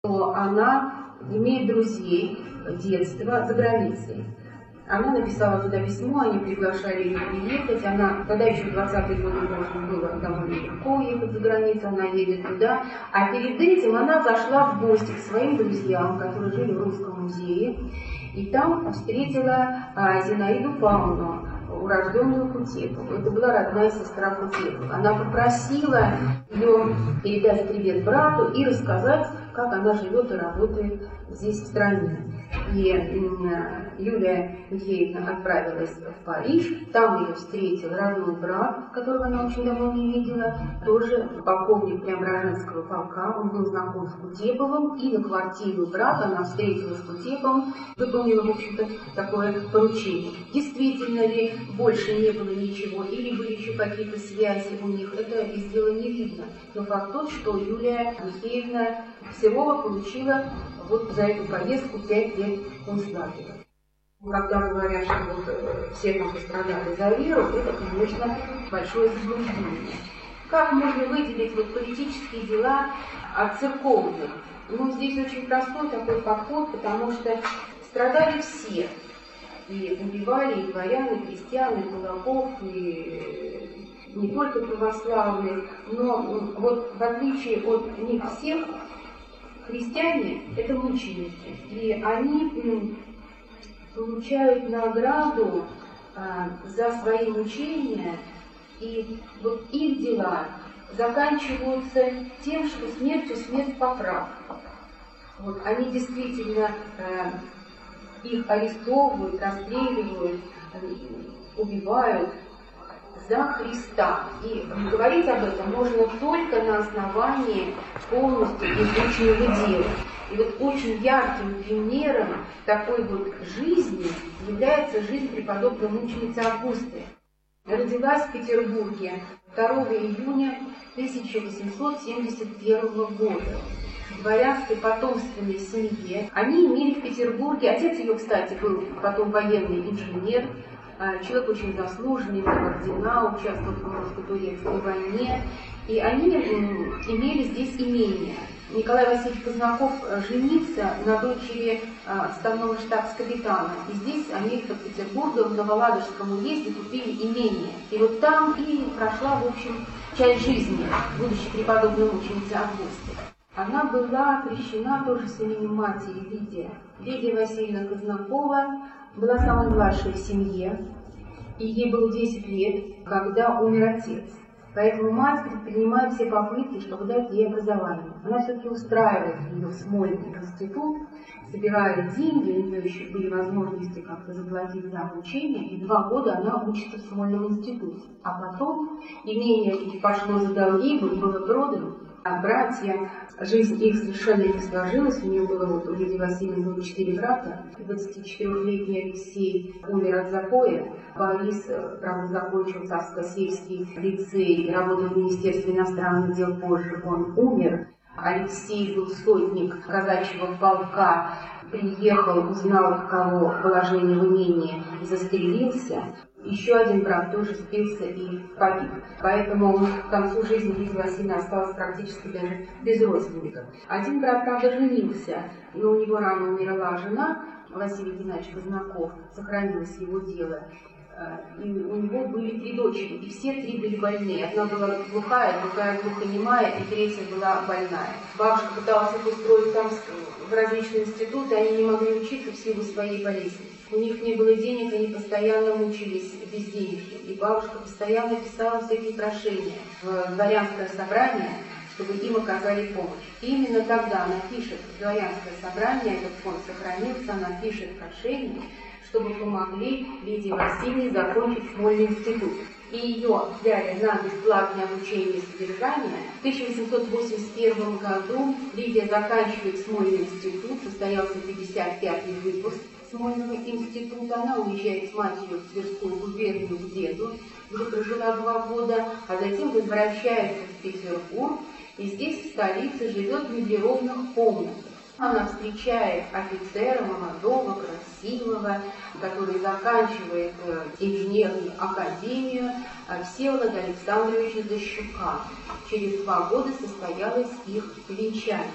что она имеет друзей детства за границей. Она написала туда письмо, они приглашали ее приехать. Она, тогда еще в 20-е годы можно было довольно легко уехать за границу, она едет туда. А перед этим она зашла в гости к своим друзьям, которые жили в Русском музее. И там встретила Зинаиду Павловну, урожденную Кутепову. Это была родная сестра Кутепова. Она попросила ее передать привет брату и рассказать, как она живет и работает здесь, в стране. И Юлия Михеевна отправилась в Париж, там ее встретил родной брат, которого она очень давно не видела, тоже полковник Преображенского полка, он был знаком с Кутеповым, и на квартиру брата она встретилась с Кутеповым, выполнила, в общем-то, такое поручение. Действительно ли больше не было ничего, или были еще какие-то связи у них, это из дела не видно. Но факт тот, что Юлия Михеевна Серова получила вот за эту поездку 5 лет концлагеря. Когда говорят, что вот все там пострадали за веру, это, конечно, большое заблуждение. Как можно выделить вот политические дела от церковных? Ну, здесь очень простой такой подход, потому что страдали все. И убивали и дворян, и крестьян, и кулаков, и не только православных, но вот в отличие от них всех, христиане – это мученики, и они получают награду за свои мучения, и вот их дела заканчиваются тем, что смертью смерть поправка. Вот, они действительно их арестовывают, расстреливают, убивают за Христа. И говорить об этом можно только на основании полностью изученного дела. И вот очень ярким примером такой вот жизни является жизнь преподобной мученицы Августы. Родилась в Петербурге 2 июня 1871 года. В дворянской потомственной семье. Они имели в Петербурге, отец ее, кстати, был потом военный инженер, человек очень заслуженный, имел ордена, участвовал в русско-турецкой войне, и они имели здесь имение. Николай Васильевич Познаков женился на дочери отставного штабс-капитана. И здесь они под Петербургом на Володежском уезде купили имение. И вот там и прошла, в общем, часть жизни будущей преподобной мученицы Августы. Она была крещена тоже с именем матери Лидия. Лидия Васильевна Познакова была самой младшей в семье, и ей было 10 лет, когда умер отец. Поэтому мать предпринимает все попытки, чтобы дать ей образование. Она все-таки устраивает ее в Смольный институт, собирает деньги, у нее еще были возможности как-то заплатить за обучение, и 2 года она учится в Смольном институте. А потом имение пошло за долги, было продано. А братья, жизнь их совершенно не сложилась. У нее было, вот у Лидии Васильевны было 4 брата. 24-летний Алексей умер от запоя. Борис, правда, закончил Царско-сельский лицей, работал в Министерстве иностранных дел позже, он умер. Алексей был сотник казачьего полка, приехал, узнал, каково положение в имении, застрелился. Еще один брат тоже спился и погиб. Поэтому к концу жизни Лидия Васильевна осталась практически даже без родственников. Один брат, правда, женился, но у него рано умерла жена, Василий Геннадьевич Познаков, сохранилось его дело. И у него были 3 дочери, и все 3 были больные. Одна была глухая, другая глухонемая, и 3-я была больная. Бабушка пыталась их устроить там в различные институты, они не могли учиться в силу своей болезни. У них не было денег, они постоянно мучились без денег. И бабушка постоянно писала всякие прошения в дворянское собрание, чтобы им оказали помощь. И именно тогда она пишет в дворянское собрание, этот фонд сохранился, она пишет прошение, чтобы помогли Лидии Васильевне закончить Смольный институт. И ее взяли на бесплатное обучение и содержание. В 1881 году Лидия заканчивает Смольный институт, состоялся 55-й выпуск Смольного института. Она уезжает с матерью в Тверскую губернию к деду, где прожила 2 года, а затем возвращается в Петербург и здесь, в столице, живет в меблированных комнатах. Она встречает офицера молодого, красивого, который заканчивает инженерную академию, Всеволода Александровича Защука. Через 2 года состоялось их венчание.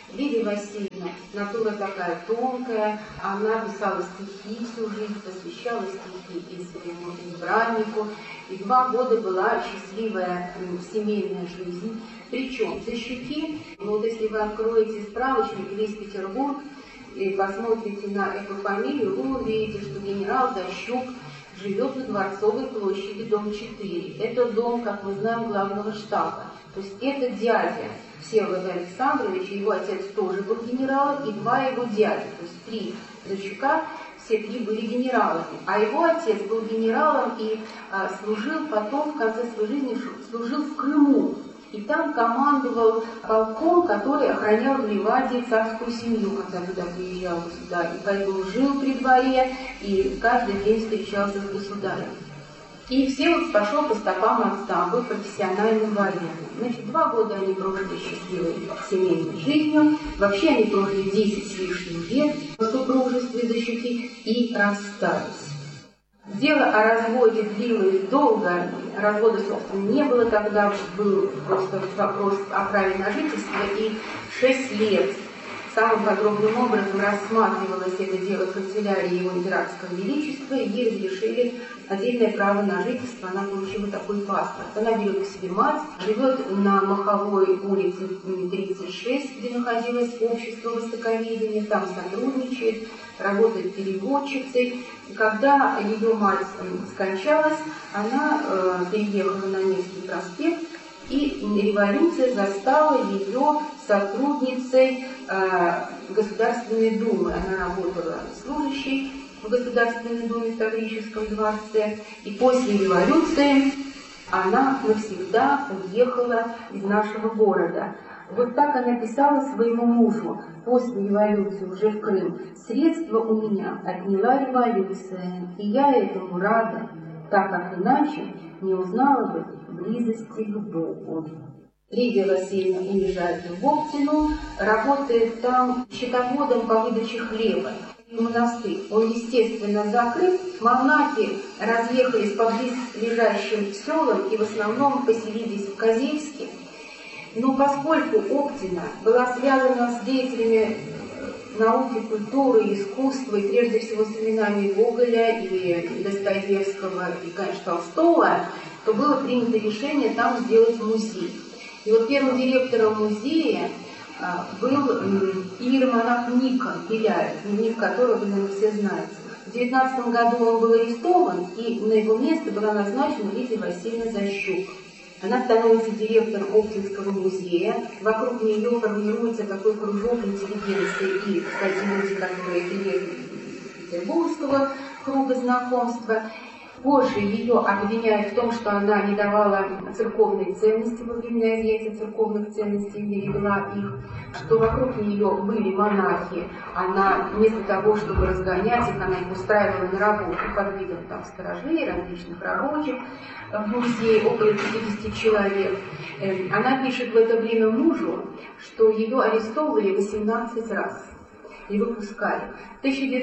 Лидия Васильевна, натура такая тонкая, она писала стихи всю жизнь, посвящала стихи и своему избраннику. И 2 года была счастливая семейная жизнь. Причем Защуки, вот если вы откроете справочник «Весь Петербург» и посмотрите на эту фамилию, вы увидите, что генерал Защук живет на Дворцовой площади, дом 4. Это дом, как мы знаем, главного штаба. То есть это дядя Всеволода Александровича, его отец тоже был генералом, и 2 его дяди, то есть 3 Защука, все 3 были генералами. А его отец был генералом и служил потом, в конце своей жизни, служил в Крыму. И там командовал полком, который охранял в Ливадии царскую семью, когда туда приезжал государь. И поэтому жил при дворе и каждый день встречался с государем. И Всеволод пошел по стопам отца, был профессиональным военным. Значит, 2 года они прожили счастливой семейной жизнью. Вообще они прожили 10 с лишним лет в супружестве Защуки и расстались. Дело о разводе длилось долго, развода, собственно, не было тогда, был просто вопрос о праве на жительство, и 6 лет самым подробным образом рассматривалось это дело в канцелярии его императорского величества, и ей разрешили отдельное право на жительство, она получила такой паспорт. Она берет к себе мать, живет на Маховой улице 36, где находилось общество востоковедения, там сотрудничает, работает переводчицей. И когда ее мать скончалась, она переехала на Невский проспект, и революция застала ее сотрудницей Государственной Думы. Она работала служащей в Государственной Думе в Таврическом дворце. И после революции она навсегда уехала из нашего города. Вот так она писала своему мужу после революции уже в Крым. «Средства у меня отняла революция, и я этому рада, так как иначе не узнала бы близости к Богу». Лидия Васильевна уезжает в Оптину, работает там счетоводом по выдаче хлеба. Монастырь, он, естественно, закрыт. Монахи разъехались по близлежащим селам и в основном поселились в Козельске. Но поскольку Оптина была связана с деятелями науки, культуры, искусства, и прежде всего с именами Гоголя и Достоевского, и, конечно, Толстого, то было принято решение там сделать музей. И вот первым директором музея был иеромонах Никон Беляев, дневник которого вы, наверное, все знаете. В 19 году он был арестован, и на его место была назначена Лидия Васильевна Защук. Она становится директором Оптинского музея. Вокруг нее формируется такой кружок интеллигенции и, кстати, люди, которые приехали из Петербургского круга знакомства. Позже ее обвиняют в том, что она не давала церковные ценности во время изъятия церковных ценностей, не берегла их, что вокруг нее были монахи. Она вместо того, чтобы разгонять их, она их устраивала на работу под видом там сторожей, различных рабочих в музее, около 50 человек. Она пишет в это время мужу, что ее арестовывали 18 раз и выпускали. В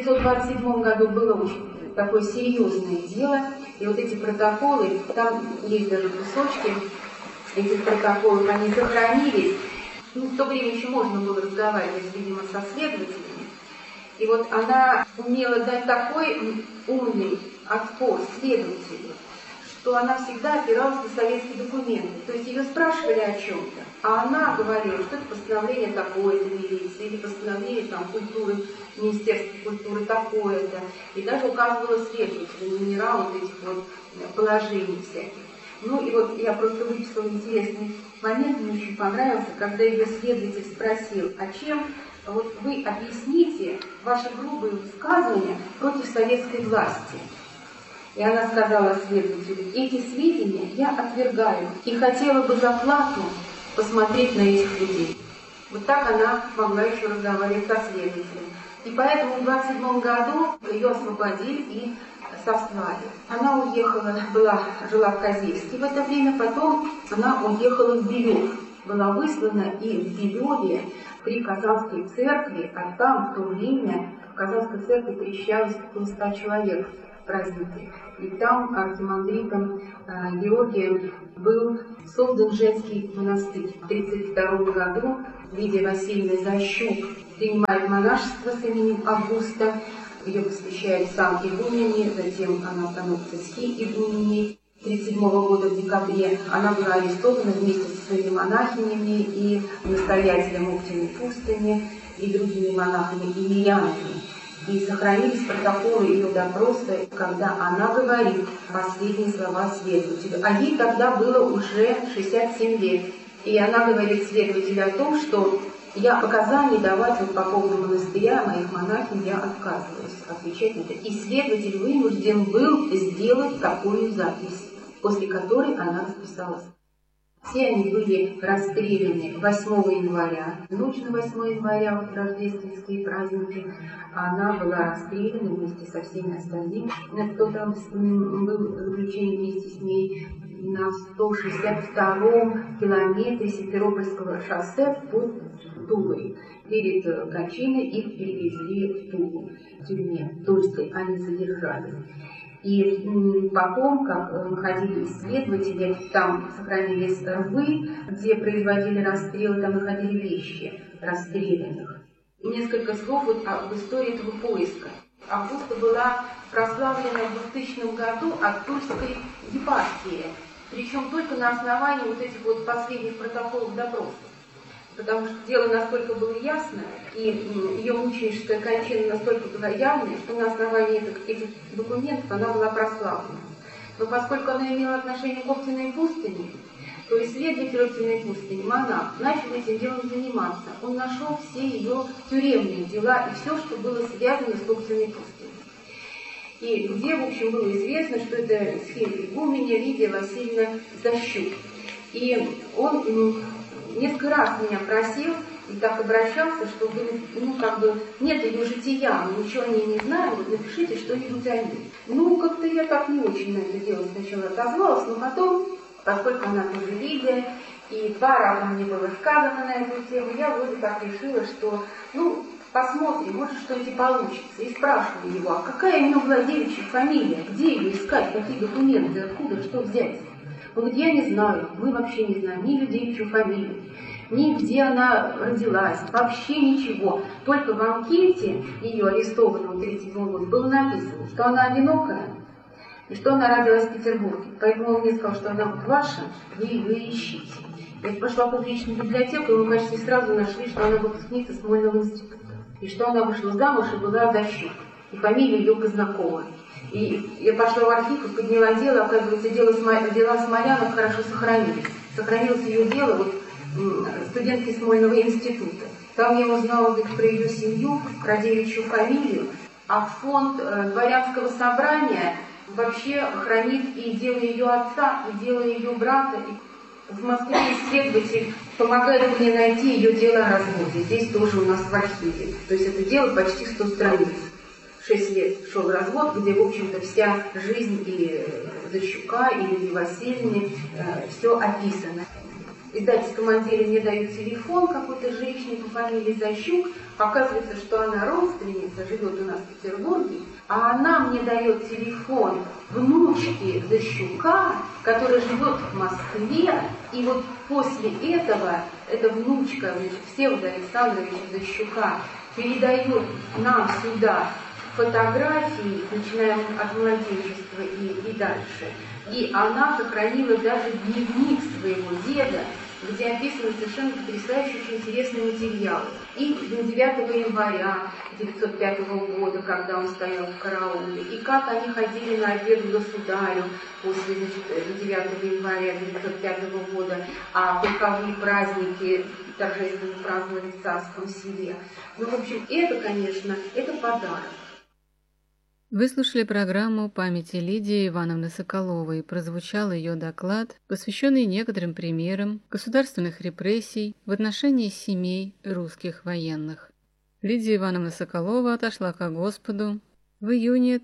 1927 году было очень такое серьезное дело, и вот эти протоколы, там есть даже кусочки этих протоколов, они сохранились. В то время еще можно было разговаривать, видимо, со следователями. И вот она умела дать такой умный отпор следователю, что она всегда опиралась на советские документы. То есть ее спрашивали о чем-то, а она говорила, что это постановление такое-то милиции, или постановление там культуры, Министерства культуры такое-то. И даже указывала следователю номера вот этих вот положений всяких. Ну и вот я просто выписала интересный момент, мне очень понравился, когда ее следователь спросил, а чем вот вы объясните ваши грубые высказывания против советской власти? И она сказала следователю, эти сведения я отвергаю и хотела бы за плату посмотреть на этих людей. Вот так она могла еще разговаривать со следователем. И поэтому в 1927 году ее освободили и сослали. Она уехала, жила в Козельске в это время, потом она уехала в Белев. Была выслана и в Белеве при Казанской церкви, а там в то время в Казанской церкви крещалось около 100 человек. праздники. И там архимандритом Георгием был создан женский монастырь. В 1932 году Лидия Васильевна Защук принимает монашество с именем Августа. Ее посвящает сам игумене, затем она становится схи-игуменей. 1937 года в декабре она была арестована вместе со своими монахинями и настоятелем Оптиной пустыни и другими монахами и мирянами. И сохранились протоколы ее допроса, когда она говорит последние слова следователю. А ей тогда было уже 67 лет. И она говорит следователю о том, что я показаний давать вот по поводу монастыря, моих монахинь, я отказываюсь отвечать на это. И следователь вынужден был сделать такую запись, после которой она расписалась. Все они были расстреляны 8 января, ночь на 8 января, вот рождественские праздники. Она была расстреляна вместе со всеми остальными. Кто там был заключен вместе с ней на 162-м километре Симферопольского шоссе под Тулой. Перед кончиной их перевезли в Тулу, в тюрьме Тульской, они содержались. И потом, как находили исследователи, там сохранились рвы, где производили расстрелы, там находили вещи расстрелянных. И несколько слов вот об истории этого поиска. Августа была прославлена в 2000 году от Тульской епархии, причем только на основании вот этих вот последних протоколов допросов. Потому что дело настолько было ясно, и ее мученическая кончина настолько была явной, что на основании этих документов она была прославлена. Но поскольку она имела отношение к Оптиной пустыне, то исследователь Оптиной пустыни, монах, начал этим делом заниматься. Он нашел все ее тюремные дела и все, что было связано с Оптиной пустыней. И где, в общем, было известно, что это схи-игуменя Лидия Васильевна Защук. И он несколько раз меня просил и так обращался, что нет ее жития, мы ничего о ней не знаем, вот напишите что-нибудь о ней. Как-то я так не очень на это дело сначала отозвалась, но потом, поскольку она тоже Лидия, и 2 раза мне было сказано на эту тему, я вроде так решила, что, посмотрим, может что-нибудь и получится. И спрашиваю его, а какая у нее была девичья фамилия, где ее искать, какие документы, откуда, что взять? Он говорит, я не знаю, мы вообще не знаем ни ее девичью фамилию, ни где она родилась, вообще ничего. Только в анкете ее арестованного в 1937 году было написано, что она одинокая и что она родилась в Петербурге. Поэтому он мне сказал, что она вот ваша, вы ее ищите. Я пошла в публичную библиотеку, и мы почти сразу нашли, что она выпускница Смольного института. И что она вышла замуж и была Защук. И фамилия ее Познакова. И я пошла в архив и подняла дело, оказывается, дела Смолянов хорошо сохранились. Сохранилось ее дело студентки Смольного института. Там я узнала про ее семью, про девичью фамилию, а фонд дворянского собрания вообще хранит и дело ее отца, и дело ее брата. И в Москве исследователь помогает мне найти ее дело о разводе. Здесь тоже у нас в архиве. То есть это дело почти 100 страниц. 6 лет шел развод, где, в общем-то, вся жизнь и Защука, и Лидии Васильевны, все описано. Издательство «Командиры» мне дают телефон какой-то женщины по фамилии Защук. Оказывается, что она родственница, живет у нас в Петербурге, а она мне дает телефон внучки Защука, которая живет в Москве. И вот после этого эта внучка Всеволода Александровича Защука передает нам сюда фотографии, начиная от младенчества и дальше. И она сохранила даже дневник своего деда, где описаны совершенно потрясающие, очень интересные материалы. И 9 января 1905 года, когда он стоял в карауле, и как они ходили на обед к государю после 9 января 1905 года, а полковые праздники торжественно праздновали в Царском селе. В общем, это, конечно, это подарок. Вы слушали программу памяти Лидии Ивановны Соколовой. Прозвучал ее доклад, посвященный некоторым примерам государственных репрессий в отношении семей русских военных. Лидия Ивановна Соколова отошла ко Господу в июне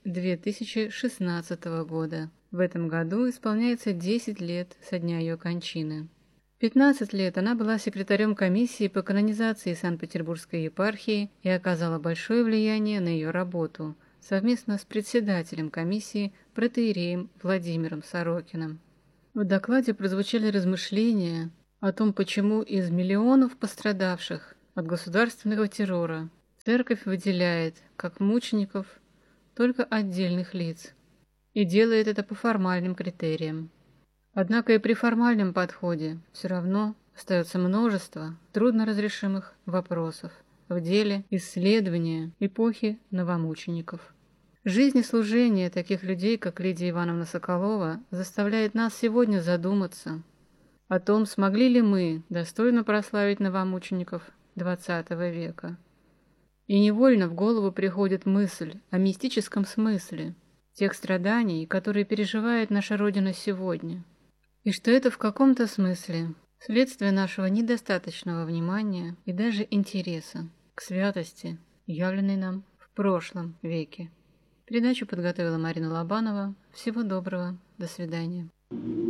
2016 года. В этом году исполняется 10 лет со дня ее кончины. 15 лет она была секретарем комиссии по канонизации Санкт-Петербургской епархии и оказала большое влияние на ее работу. совместно с председателем комиссии протоиереем Владимиром Сорокиным. В докладе прозвучали размышления о том, почему из миллионов пострадавших от государственного террора Церковь выделяет как мучеников только отдельных лиц и делает это по формальным критериям. Однако и при формальном подходе все равно остается множество трудноразрешимых вопросов в деле исследования эпохи новомучеников. Жизнь и служение таких людей, как Лидия Ивановна Соколова, заставляет нас сегодня задуматься о том, смогли ли мы достойно прославить новомучеников XX века. И невольно в голову приходит мысль о мистическом смысле тех страданий, которые переживает наша Родина сегодня, и что это в каком-то смысле следствие нашего недостаточного внимания и даже интереса к святости, явленной нам в прошлом веке. Передачу подготовила Марина Лобанова. Всего доброго. До свидания.